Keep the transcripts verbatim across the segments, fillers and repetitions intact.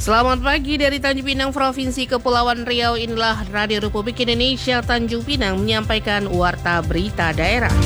Selamat pagi dari Tanjung Pinang, Provinsi Kepulauan Riau. Inilah Radio Republik Indonesia Tanjung Pinang menyampaikan warta berita daerah.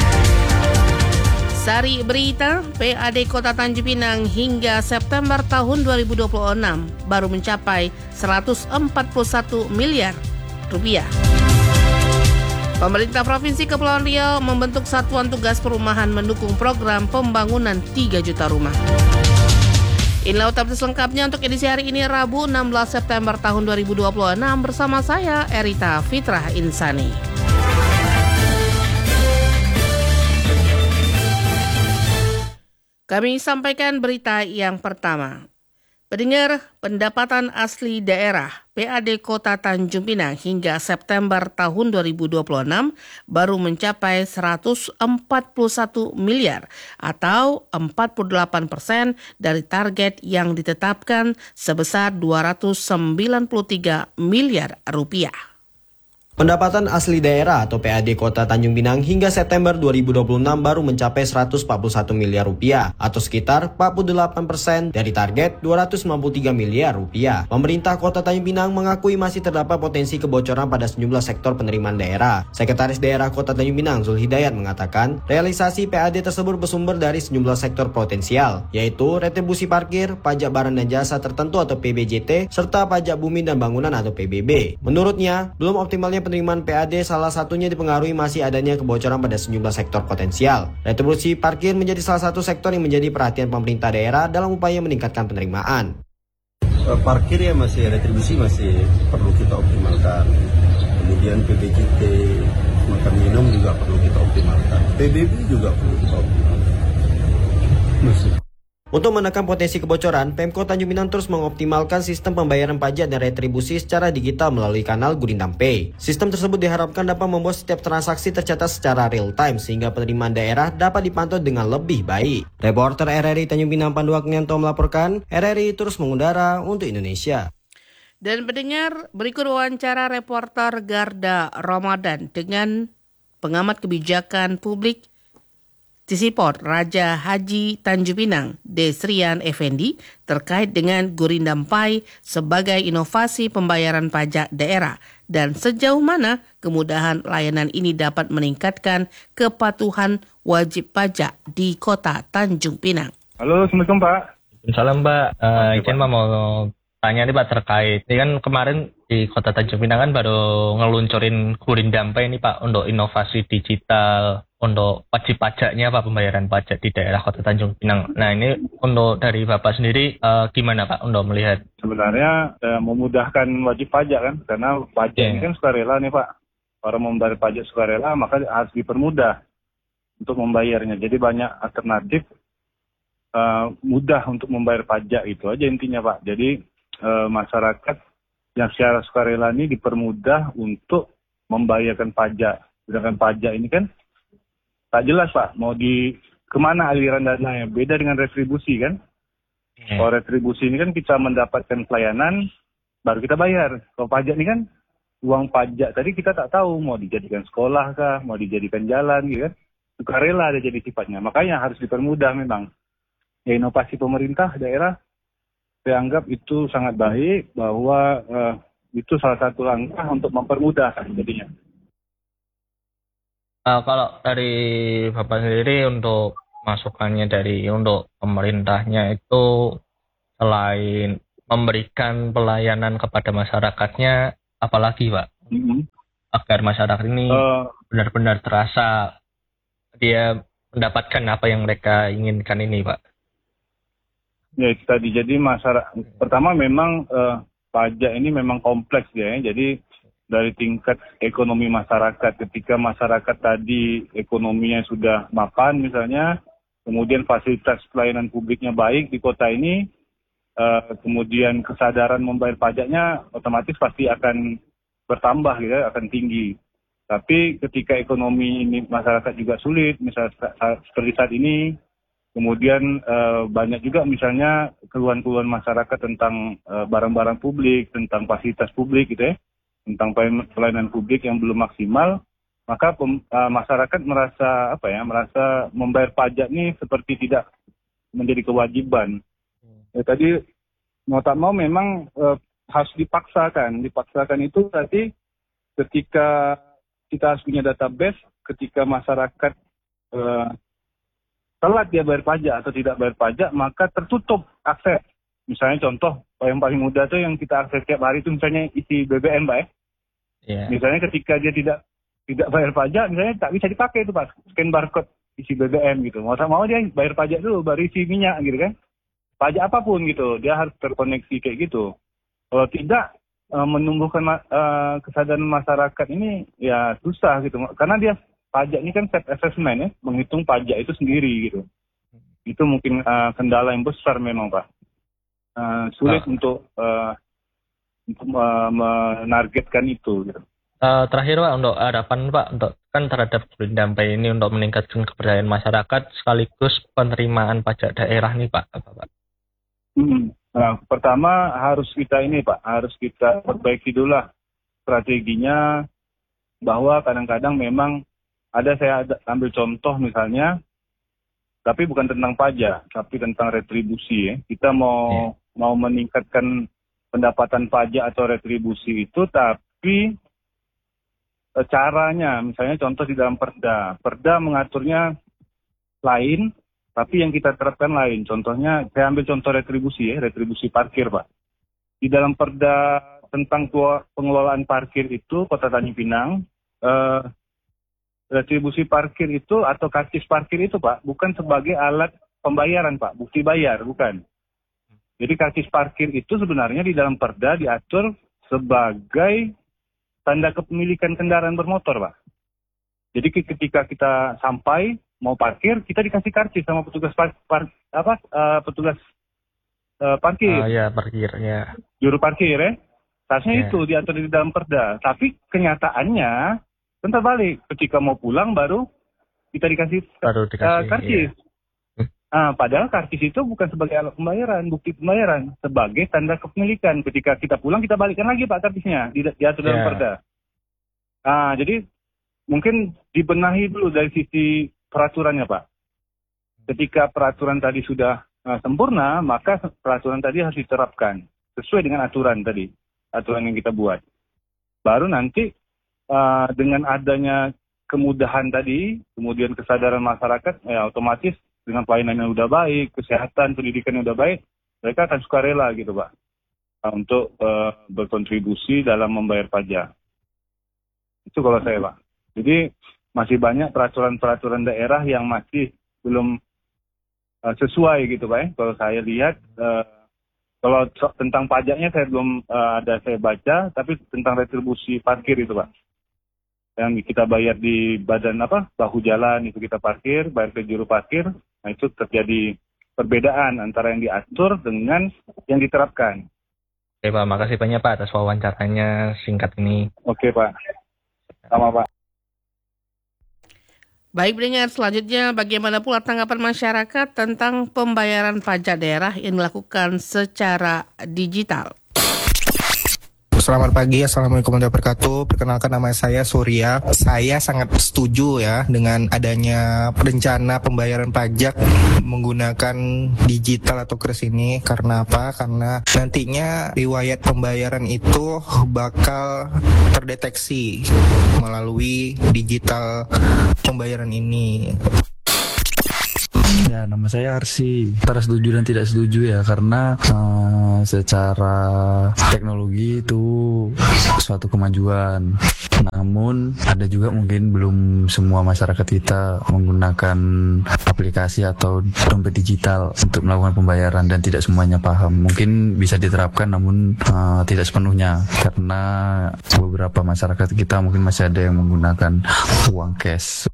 Sari berita, P A D Kota Tanjung Pinang hingga September tahun dua ribu dua puluh enam baru mencapai seratus empat puluh satu miliar rupiah. Pemerintah Provinsi Kepulauan Riau membentuk Satuan Tugas Perumahan mendukung program pembangunan tiga juta rumah. Inilah update selengkapnya untuk edisi hari ini Rabu enam belas September tahun dua ribu dua puluh enam bersama saya Erita Fitrah Insani. Kami sampaikan berita yang pertama. Pendengar, pendapatan asli daerah P A D Kota Tanjung Pinang hingga September tahun dua ribu dua puluh enam baru mencapai seratus empat puluh satu miliar atau empat puluh delapan persen dari target yang ditetapkan sebesar dua ratus sembilan puluh tiga miliar rupiah. Pendapatan asli daerah atau P A D Kota Tanjung Pinang hingga September dua ribu dua puluh enam baru mencapai seratus empat puluh satu miliar rupiah atau sekitar empat puluh delapan persen dari target dua ratus sembilan puluh tiga miliar rupiah. Pemerintah Kota Tanjung Pinang mengakui masih terdapat potensi kebocoran pada sejumlah sektor penerimaan daerah. Sekretaris Daerah Kota Tanjung Pinang Zulhidayat mengatakan realisasi P A D tersebut bersumber dari sejumlah sektor potensial, yaitu retribusi parkir, pajak barang dan jasa tertentu atau P B J T, serta pajak bumi dan bangunan atau P B B. Menurutnya, belum optimalnya penerimaan P A D salah satunya dipengaruhi masih adanya kebocoran pada sejumlah sektor potensial. Retribusi parkir menjadi salah satu sektor yang menjadi perhatian pemerintah daerah dalam upaya meningkatkan penerimaan. Parkir ya masih, retribusi masih perlu kita optimalkan. Kemudian P B J T, makan minum juga perlu kita optimalkan. P B B juga perlu kita optimalkan. Masih. Untuk menekan potensi kebocoran, Pemkot Tanjung Pinang terus mengoptimalkan sistem pembayaran pajak dan retribusi secara digital melalui kanal Gurindam Pay. Sistem tersebut diharapkan dapat membuat setiap transaksi tercatat secara real time sehingga penerimaan daerah dapat dipantau dengan lebih baik. Reporter R R I Tanjung Pinang Pandu Agnianto melaporkan, R R I terus mengudara untuk Indonesia. Dan pendengar, berikut wawancara reporter Garda Ramadan dengan pengamat kebijakan publik Tisiport Raja Haji Tanjung Pinang, Desrian Effendi, terkait dengan Gurindam Pay sebagai inovasi pembayaran pajak daerah dan sejauh mana kemudahan layanan ini dapat meningkatkan kepatuhan wajib pajak di Kota Tanjung Pinang. Halo, Assalamualaikum Pak. Salam Mbak, uh, izin Mbak mau tanya nih Pak terkait, ini kan kemarin di Kota Tanjung Pinang kan baru ngeluncurin Gurindam Pay ini Pak untuk inovasi digital, untuk wajib pajaknya Pak, pembayaran pajak di daerah Kota Tanjung Pinang. Nah ini untuk dari Bapak sendiri uh, gimana Pak untuk melihat? Sebenarnya eh, memudahkan wajib pajak kan, karena pajak yeah. ini kan sukarela nih Pak. Orang membayar pajak sukarela maka harus dipermudah untuk membayarnya. Jadi banyak alternatif uh, mudah untuk membayar pajak, itu aja intinya Pak. Jadi uh, masyarakat yang secara sukarela ini dipermudah untuk membayarkan pajak. Sedangkan pajak ini kan tak jelas Pak, mau di kemana aliran dananya. Beda dengan retribusi kan. Hmm. Kalau retribusi ini kan kita mendapatkan pelayanan, baru kita bayar. Kalau pajak ini kan, uang pajak tadi kita tak tahu mau dijadikan sekolah kah, mau dijadikan jalan gitu kan. Sukarela ada jadi sifatnya. Makanya harus dipermudah memang. Ya, inovasi pemerintah daerah, saya anggap itu sangat baik, bahwa uh, itu salah satu langkah untuk mempermudah jadinya. Uh, kalau dari Bapak sendiri untuk masukannya dari untuk pemerintahnya itu selain memberikan pelayanan kepada masyarakatnya, apalagi Pak? Mm-hmm. Agar masyarakat ini uh, benar-benar terasa dia mendapatkan apa yang mereka inginkan ini Pak? Ya itu tadi, jadi masyarakat, pertama memang uh, pajak ini memang kompleks ya, jadi dari tingkat ekonomi masyarakat, ketika masyarakat tadi ekonominya sudah mapan misalnya, kemudian fasilitas pelayanan publiknya baik di kota ini, uh, kemudian kesadaran membayar pajaknya otomatis pasti akan bertambah gitu, akan tinggi. Tapi ketika ekonomi ini masyarakat juga sulit, misalnya seperti saat ini, kemudian uh, banyak juga misalnya keluhan-keluhan masyarakat tentang uh, barang-barang publik, tentang fasilitas publik gitu ya, tentang pelayanan publik yang belum maksimal, maka pem, uh, masyarakat merasa apa ya, merasa membayar pajak ini seperti tidak menjadi kewajiban. Ya, tadi mau tak mau memang uh, harus dipaksakan. Dipaksakan itu tadi ketika kita harus punya database, ketika masyarakat uh, telat dia bayar pajak atau tidak bayar pajak, maka tertutup akses. Misalnya contoh yang paling mudah tuh yang kita akses tiap hari itu misalnya isi B B M, Pak. Yeah. Misalnya ketika dia tidak tidak bayar pajak, misalnya tak bisa dipakai itu, Pak, scan barcode isi B B M gitu. Mau tak mau dia bayar pajak dulu, baru isi minyak gitu kan. Pajak apapun gitu, dia harus terkoneksi kayak gitu. Kalau tidak menumbuhkan uh, kesadaran masyarakat ini ya susah gitu, karena dia pajak ini kan self assessment ya, menghitung pajak itu sendiri gitu. Itu mungkin uh, kendala yang besar memang, Pak. Uh, sulit ah. untuk uh, untuk uh, menargetkan itu gitu. Uh, terakhir Pak, untuk harapan Pak untuk kan terhadap Dampai ini untuk meningkatkan kepercayaan masyarakat sekaligus penerimaan pajak daerah nih Pak, apa Pak? Hmm. Nah, pertama harus kita ini Pak, harus kita perbaiki dulu lah strateginya, bahwa kadang-kadang memang ada, saya ada, ambil contoh misalnya, tapi bukan tentang pajak, tapi tentang retribusi ya. Kita mau yeah. mau meningkatkan pendapatan pajak atau retribusi itu, tapi caranya, misalnya contoh di dalam perda, perda mengaturnya lain, tapi yang kita terapkan lain. Contohnya, saya ambil contoh retribusi ya, retribusi parkir Pak. Di dalam perda tentang pengelolaan parkir itu, Kota Tanjung Pinang, eh, retribusi parkir itu atau karcis parkir itu Pak, bukan sebagai alat pembayaran Pak, bukti bayar, bukan. Jadi karcis parkir itu sebenarnya di dalam perda diatur sebagai tanda kepemilikan kendaraan bermotor, Pak. Jadi ketika kita sampai mau parkir, kita dikasih karcis sama petugas par, par, apa uh, petugas uh, parkir. Oh ya, parkir ya. Juru parkir ya. Seharusnya yeah. itu diatur di dalam perda. Tapi kenyataannya kan terbalik. Ketika mau pulang baru kita dikasih, baru dikasih uh, karcis. Yeah. Nah, padahal karcis itu bukan sebagai alat pembayaran, bukti pembayaran, sebagai tanda kepemilikan. Ketika kita pulang, kita balikan lagi Pak karcisnya, di, diatur dalam yeah. perda. Nah, jadi mungkin dibenahi dulu dari sisi peraturannya Pak. Ketika peraturan tadi sudah uh, sempurna, maka peraturan tadi harus diterapkan sesuai dengan aturan tadi, aturan yang kita buat. Baru nanti uh, dengan adanya kemudahan tadi, kemudian kesadaran masyarakat, ya otomatis dengan pelayanan yang udah baik, kesehatan, pendidikan yang udah baik, mereka akan sukarela gitu Pak, untuk uh, berkontribusi dalam membayar pajak. Itu kalau saya Pak. Jadi masih banyak peraturan-peraturan daerah yang masih belum uh, sesuai gitu Pak. Ya. Kalau saya lihat, uh, kalau so, tentang pajaknya saya belum uh, ada saya baca, tapi tentang retribusi parkir itu Pak. Yang kita bayar di badan apa, bahu jalan itu kita parkir, bayar ke juru parkir. Nah itu terjadi perbedaan antara yang diatur dengan yang diterapkan. Oke Pak, makasih banyak Pak atas wawancaranya singkat ini. Oke Pak, sama Pak. Baik pendengar, selanjutnya bagaimana pula tanggapan masyarakat tentang pembayaran pajak daerah yang dilakukan secara digital? Selamat pagi, Assalamualaikum warahmatullahi wabarakatuh. Perkenalkan, nama saya Surya. Saya sangat setuju ya dengan adanya rencana pembayaran pajak menggunakan digital atau kris ini. Karena apa? Karena nantinya riwayat pembayaran itu bakal terdeteksi melalui digital pembayaran ini. Ya, nama saya Arsi. Antara setuju dan tidak setuju ya, karena uh, secara teknologi itu suatu kemajuan. Namun ada juga mungkin belum semua masyarakat kita menggunakan aplikasi atau dompet digital untuk melakukan pembayaran dan tidak semuanya paham. Mungkin bisa diterapkan namun uh, tidak sepenuhnya, karena beberapa masyarakat kita mungkin masih ada yang menggunakan uang cash.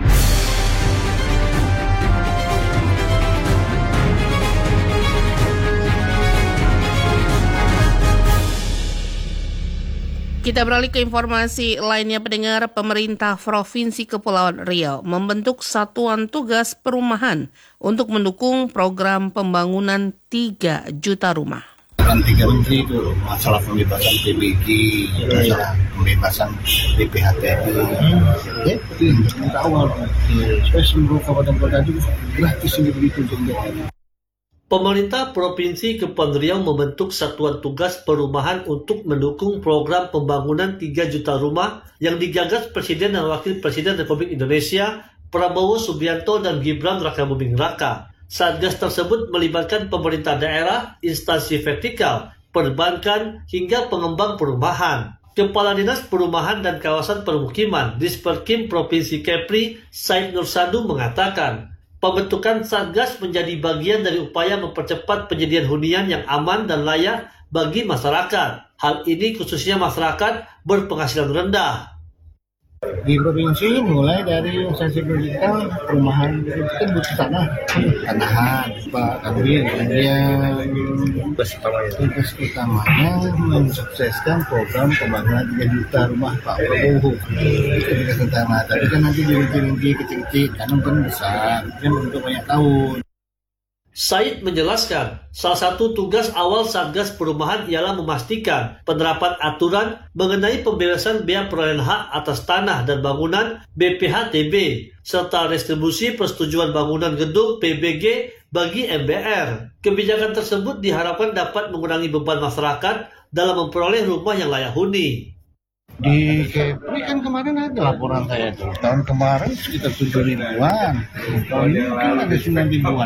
Kita beralih ke informasi lainnya pendengar. Pemerintah Provinsi Kepulauan Riau membentuk satuan tugas perumahan untuk mendukung program pembangunan tiga juta rumah. Tiga menteri itu masalah pembebasan P B G, masalah pembebasan B P H T N. Ya, itu yang awal. Supaya seluruh kabupaten kota itu gratis ini begitu untuk Pemerintah Provinsi Kepulauan Riau membentuk Satuan Tugas Perumahan untuk mendukung program pembangunan tiga juta rumah yang digagas Presiden dan Wakil Presiden Republik Indonesia Prabowo Subianto dan Gibran Rakabuming Raka. Satgas tersebut melibatkan pemerintah daerah, instansi vertikal, perbankan, hingga pengembang perumahan. Kepala Dinas Perumahan dan Kawasan Permukiman Disperkim Provinsi Kepri, Said Nur Sandu mengatakan, pembentukan Satgas menjadi bagian dari upaya mempercepat penyediaan hunian yang aman dan layak bagi masyarakat. Hal ini khususnya masyarakat berpenghasilan rendah. Di provinsi mulai dari instansi pemerintah, perumahan itu kan butuh tanah, tanahan, Pak Kadri, kemudian tugas utamanya mensukseskan program pembangunan tiga juta rumah Pak Prabowo. Itu tugas utama, tapi kan nanti dirinci-rinci kecil-kecil, karena kan besar, kan untuk banyak tahun. Said menjelaskan, salah satu tugas awal Satgas Perumahan ialah memastikan penerapan aturan mengenai pembebasan biaya perolehan hak atas tanah dan bangunan B P H T B, serta restribusi persetujuan bangunan gedung P B G bagi M B R. Kebijakan tersebut diharapkan dapat mengurangi beban masyarakat dalam memperoleh rumah yang layak huni. Di Kepri kan kemarin ada laporan saya tuh, tahun kemarin sekitar tujuh ribuan, tahun ini kan ada sembilan ribuan.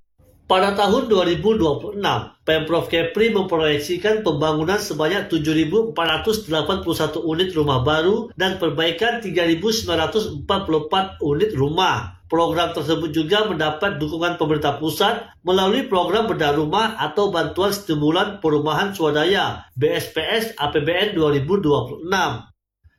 Pada tahun dua ribu dua puluh enam, Pemprov Kepri memproyeksikan pembangunan sebanyak tujuh ribu empat ratus delapan puluh satu unit rumah baru dan perbaikan tiga ribu sembilan ratus empat puluh empat unit rumah. Program tersebut juga mendapat dukungan pemerintah pusat melalui program bedah rumah atau bantuan stimulan perumahan swadaya B S P S A P B N dua ribu dua puluh enam.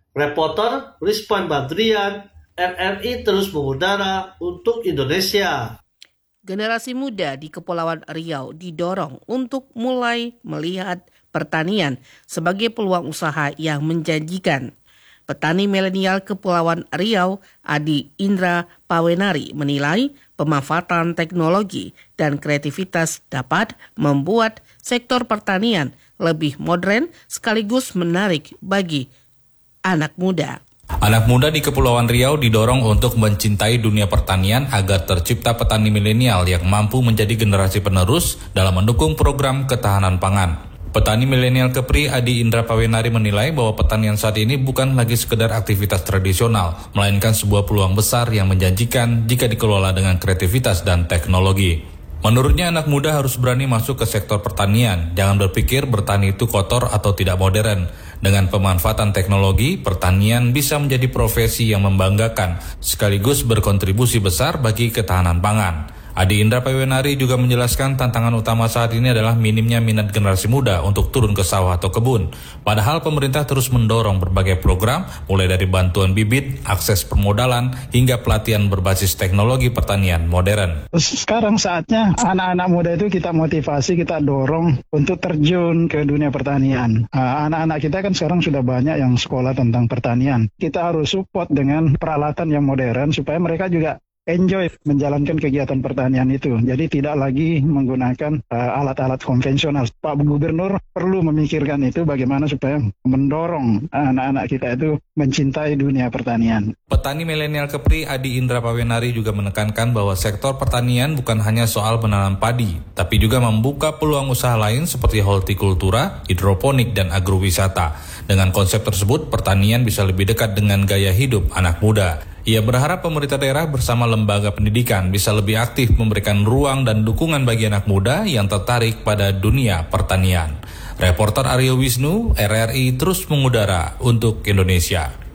Reporter Rizwan Badrian, R R I terus mengudara untuk Indonesia. Generasi muda di Kepulauan Riau didorong untuk mulai melihat pertanian sebagai peluang usaha yang menjanjikan. Petani milenial Kepulauan Riau, Adi Indra Pawenari, menilai pemanfaatan teknologi dan kreativitas dapat membuat sektor pertanian lebih modern sekaligus menarik bagi anak muda. Anak muda di Kepulauan Riau didorong untuk mencintai dunia pertanian agar tercipta petani milenial yang mampu menjadi generasi penerus dalam mendukung program ketahanan pangan. Petani milenial Kepri Adi Indra Pawenari menilai bahwa pertanian saat ini bukan lagi sekedar aktivitas tradisional, melainkan sebuah peluang besar yang menjanjikan jika dikelola dengan kreativitas dan teknologi. Menurutnya anak muda harus berani masuk ke sektor pertanian, jangan berpikir bertani itu kotor atau tidak modern. Dengan pemanfaatan teknologi, pertanian bisa menjadi profesi yang membanggakan, sekaligus berkontribusi besar bagi ketahanan pangan. Adi Indra Pawenari juga menjelaskan tantangan utama saat ini adalah minimnya minat generasi muda untuk turun ke sawah atau kebun. Padahal pemerintah terus mendorong berbagai program, mulai dari bantuan bibit, akses permodalan, hingga pelatihan berbasis teknologi pertanian modern. Sekarang saatnya anak-anak muda itu kita motivasi, kita dorong untuk terjun ke dunia pertanian. Anak-anak kita kan sekarang sudah banyak yang sekolah tentang pertanian. Kita harus support dengan peralatan yang modern supaya mereka juga enjoy menjalankan kegiatan pertanian itu. Jadi tidak lagi menggunakan uh, alat-alat konvensional. Pak Gubernur perlu memikirkan itu bagaimana supaya mendorong anak-anak kita itu mencintai dunia pertanian. Petani milenial Kepri Adi Indra Pawenari juga menekankan bahwa sektor pertanian bukan hanya soal menanam padi, tapi juga membuka peluang usaha lain seperti hortikultura, hidroponik, dan agrowisata. Dengan konsep tersebut, pertanian bisa lebih dekat dengan gaya hidup anak muda. Ia berharap pemerintah daerah bersama lembaga pendidikan bisa lebih aktif memberikan ruang dan dukungan bagi anak muda yang tertarik pada dunia pertanian. Reporter Aryo Wisnu, R R I terus mengudara untuk Indonesia.